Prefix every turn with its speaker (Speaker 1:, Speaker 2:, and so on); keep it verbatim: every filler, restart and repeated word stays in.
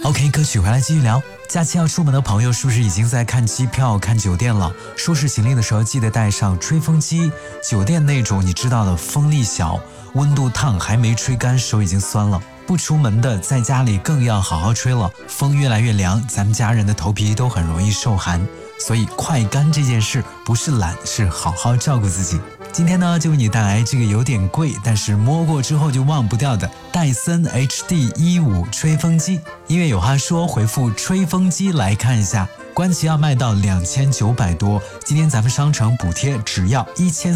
Speaker 1: OK， 歌曲回来继续聊。假期要出门的朋友是不是已经在看机票、看酒店了？收拾行李的时候记得带上吹风机。酒店那种你知道的，风力小，温度烫，还没吹干，手已经酸了。不出门的，在家里更要好好吹了。风越来越凉，咱们家人的头皮都很容易受寒，所以快干这件事不是懒，是好好照顾自己。今天呢，就为你带来这个有点贵，但是摸过之后就忘不掉的戴森 H D 十五 吹风机。音乐有话说，回复吹风机来看一下，官旗要卖到两千九百多，今天咱们商城补贴只要一千。